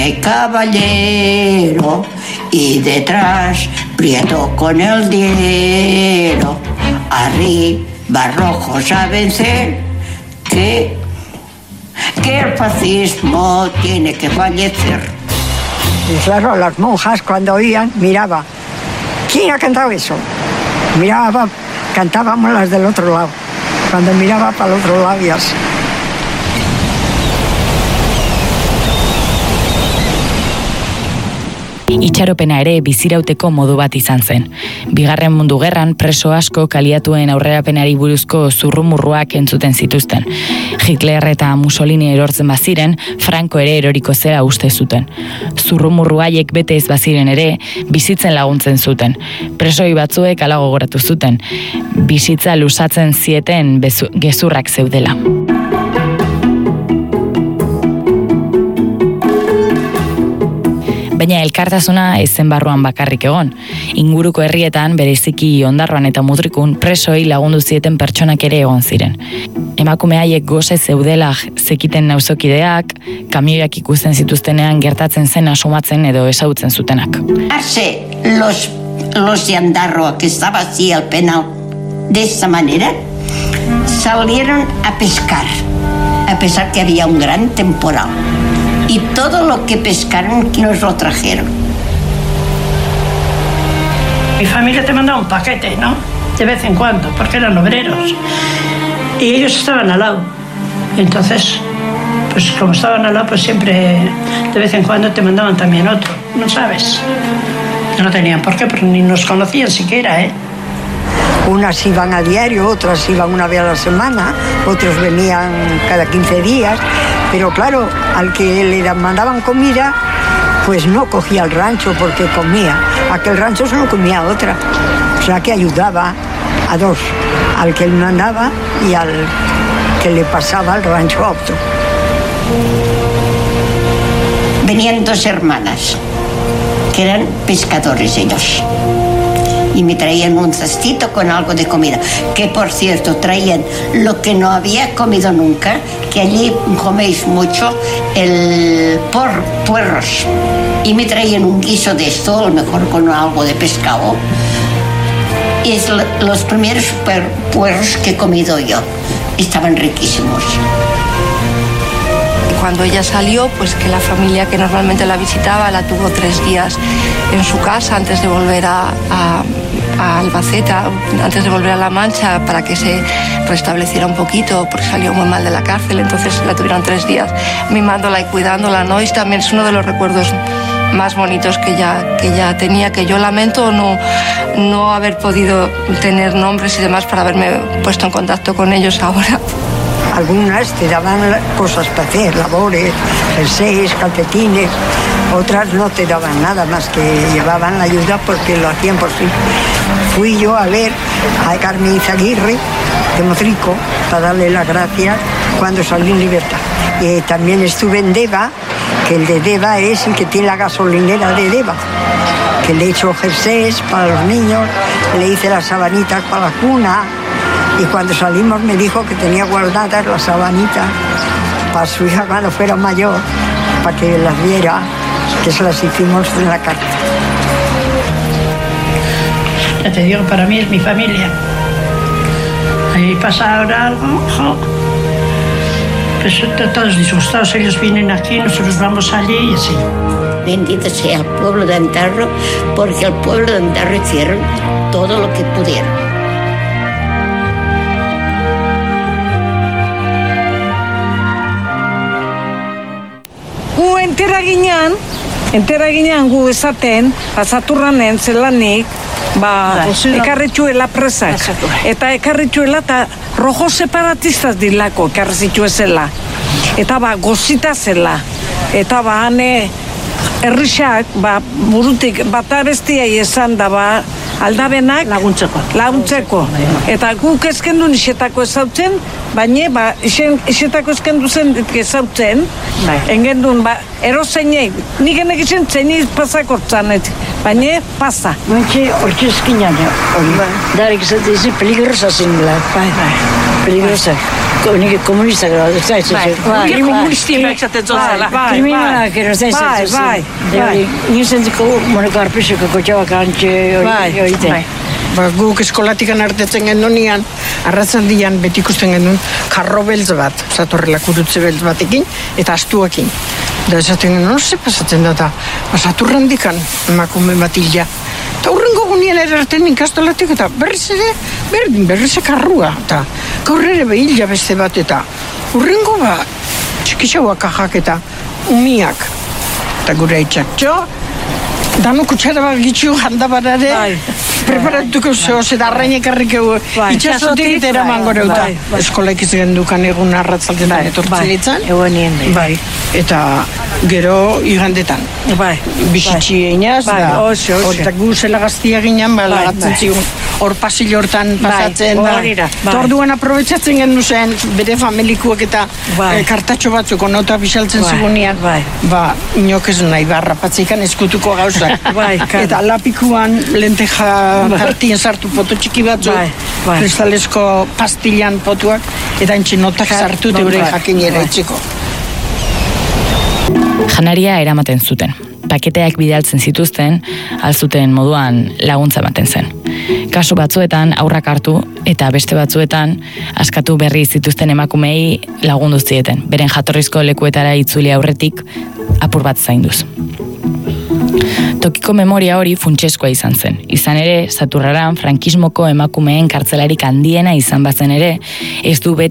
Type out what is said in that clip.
Caballero y detrás Prieto con el dinero, arriba rojos a vencer, que el fascismo tiene que fallecer. Y claro, las monjas cuando oían, miraba, ¿quién ha cantado eso? Miraba, cantábamos las del otro lado, cuando miraba para el otro lado y así. Itxaropena ere bizirauteko modu bat izan zen. Bigarren Mundu Gerran preso asko aliatuen aurrerapenari buruzko zurrumurruak entzuten zituzten. Hitler eta Mussolini erortzen baziren, Franco ere eroriko zela uste zuten. Zurrumurru haiek bete ez baziren ere, bizitzen laguntzen zuten. Presoi batzuek hala gogoratu zuten. Bizitza lusatzen zieten gezurrak zeudela. Baina elkartasuna ez zen barruan bakarrik egon. Inguruko herrietan, bereziki Ondarroan eta Mutrikun, presoi lagundu zieten pertsonak ere egon ziren. Emakume haiek goze zeudela zekiten nauzokideak, kamioiak ikusten zituztenean gertatzen zen asumatzen edo esautzen zutenak. Los de Ondarroa, que estaba así al penal, de esta manera, salieron a pescar, a pesar que había un gran temporal. Y todo lo que pescaron nos lo trajeron. Mi familia te mandaba un paquete, ¿no? De vez en cuando, porque eran obreros. Y ellos estaban al lado. Entonces, pues como estaban al lado, pues siempre, de vez en cuando te mandaban también otro, ¿no sabes? No tenían por qué, porque ni nos conocían siquiera, ¿eh? Unas iban a diario, otras iban una vez a la semana, otros venían cada 15 días. Pero claro, al que le mandaban comida, pues no cogía el rancho porque comía. Aquel rancho solo comía otra. O sea que ayudaba a dos, al que él mandaba y al que le pasaba el rancho a otro. Venían dos hermanas, que eran pescadores ellos. Y me traían un cestito con algo de comida, que por cierto traían lo que no había comido nunca, que allí coméis mucho, el puerros. Y me traían un guiso de esto, a lo mejor con algo de pescado. Y es los primeros puerros que he comido yo. Estaban riquísimos. Cuando ella salió, pues que la familia que normalmente la visitaba la tuvo 3 días en su casa antes de volver a Albacete, antes de volver a La Mancha, para que se restableciera un poquito, porque salió muy mal de la cárcel. Entonces la tuvieron 3 días mimándola y cuidándola, ¿no? Y también es uno de los recuerdos más bonitos que ella tenía, que yo lamento no haber podido tener nombres y demás para haberme puesto en contacto con ellos ahora. Algunas te daban cosas para hacer, labores, jerseys, calcetines. Otras no te daban nada más que llevaban la ayuda porque lo hacían por sí. Fui yo a ver a Carmen Izaguirre de Motrico para darle las gracias cuando salí en libertad. También estuve en Deva, que el de Deva es el que tiene la gasolinera de Deva, que le he hecho jerseys para los niños, le hice las sabanitas para la cuna. Y cuando salimos me dijo que tenía guardadas las sabanitas para su hija cuando fuera mayor, para que las viera, que se las hicimos en la cárcel. Ya te digo, para mí es mi familia. Ahí pasa ahora algo, pues todos disgustados, ellos vienen aquí, nosotros vamos allí y así. Bendito sea el pueblo de Ondarroa, porque el pueblo de Ondarroa hicieron todo lo que pudieron. Gu entera ginean gu esaten, Saturranen zelanik, ekarritxuela presak. Eta ekarritxuela eta rojo separatistas dilako ekarritxu ezela. Eta gozita zela. Eta hane herrixak, burutik bata bestiai esan da aldabenak laguntzeko. Eta guk eskendu nixetako ezautzen, baina nixetako eskendu zen ezautzen, engendun erozeinei, nik enekitzen zeini pasakortzan, baina pasa. Noitxe hortxezkinan, darik zaten peligrosa zen. peligrosak. Komunistak gara, ez da, kriminalak ero zain zen. Nintzentiko, moneko arpesoko kotxabak antxe hori. Guk eskolatikan artetzen gendunean, arratzaldian beti ikusten gendun karro beltz bat, zatorrela kurutze beltz batekin, eta astuakin. Da esaten gendun, ze pasatzen da, saturran dikan emakume bat hila. Eta hurrengo gunean erarten inkastolatik, eta berriz karrua, eta gaur ere behila beste bat, eta hurrengo txikixauak ajak eta umiak. Eta gure itxak, dano kutsara bat gitxu handabarare, preparatuko zehoz, eta arrainek harrikeu itxasotik eta eraman gore uta. Eskolaik izan dukan egun arratzaldetan etortzilitzan. Bai, eta gero igandetan. Bisitxi einaz, eta gu zela gaztia ginen, lagatzen zigun hor pasillo hortan pasatzen. Eta orduan aprobetsatzen gendu zen, bere familikuak eta kartatxo batzuk onota bisaltzen zigunean. Inok ez nahi, rapatzikan eskutuko gauzak. Eta lapikuan lenteja tartien sartu poto txiki batzuk, kristalesko pastillan potuak, eta entxinotak sartu teure jakinera etxeko. Janaria eramaten zuten. Paketeak bidaltzen zituzten, alzuten moduan laguntza ematen zen. Kasu batzuetan aurrak hartu eta beste batzuetan askatu berri zituzten emakumei lagundu zieten, beren jatorrizko lekuetara itzuli aurretik apur bat zainduz. Tokiko memoria hori funtseskoa izan zen. Izan ere, Saturraran frankismoko emakumeen kartzelarik handiena izan bazen ere, ez du beti